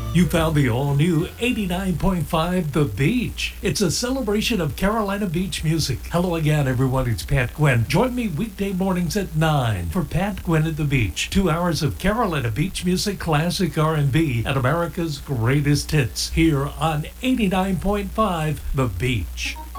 You found the all-new 89.5 The Beach. It's a celebration of Carolina Beach music. Hello again, everyone. It's Pat Gwynn. Join me weekday mornings at 9 for Pat Gwynn at the Beach. 2 hours of Carolina Beach music, classic R&B, and America's greatest hits here on 89.5 The Beach.